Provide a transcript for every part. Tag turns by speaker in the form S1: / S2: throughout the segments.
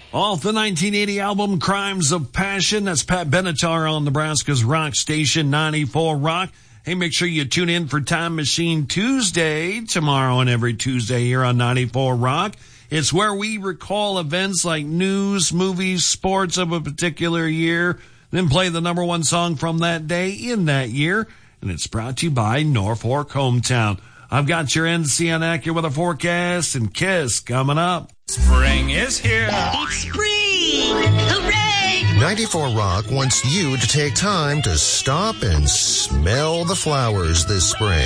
S1: Off the 1980 album Crimes of Passion, that's Pat Benatar on Nebraska's rock station 94 Rock. Hey, make sure you tune in for Time Machine Tuesday, tomorrow and every Tuesday here on 94 Rock. It's where we recall events like news, movies, sports of a particular year, then play the number one song from that day in that year. And it's brought to you by Norfolk Hometown. I've got your NCN AccuWeather forecast and KISS coming up.
S2: Spring is here.
S3: It's spring! Hooray!
S4: 94 Rock wants you to take time to stop and smell the flowers this spring.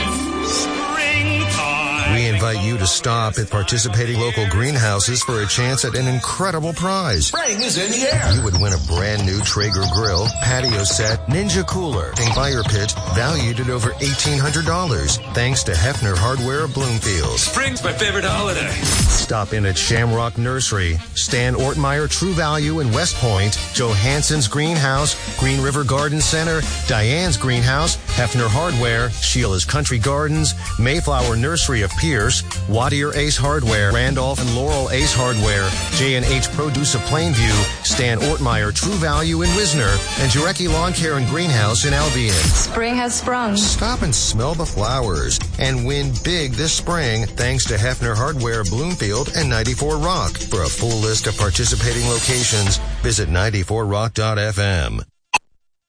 S4: We invite you to stop at participating local greenhouses for a chance at an incredible prize.
S2: Spring is in the air.
S4: You would win a brand new Traeger grill, patio set, Ninja cooler, and fire pit valued at over $1,800 thanks to Hefner Hardware of Bloomfield.
S2: Spring's my favorite holiday.
S4: Stop in at Shamrock Nursery, Stan Ortmeyer True Value in West Point, Johansson's Greenhouse, Green River Garden Center, Diane's Greenhouse, Hefner Hardware, Sheila's Country Gardens, Mayflower Nursery of Pierce, Wattier Ace Hardware, Randolph and Laurel Ace Hardware, J&H Produce of Plainview, Stan Ortmeyer True Value in Wisner, and Jarecki Lawn Care and Greenhouse in Albion.
S5: Spring has sprung.
S4: Stop and smell the flowers and win big this spring thanks to Hefner Hardware of Bloomfield and 94 Rock. For a full list of participating locations, visit 94rock.fm.